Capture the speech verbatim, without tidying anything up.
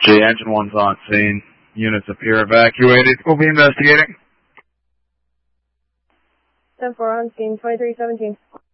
J, engine one's on scene. Units appear evacuated. We'll be investigating. ten four on scene, twenty-three seventeen.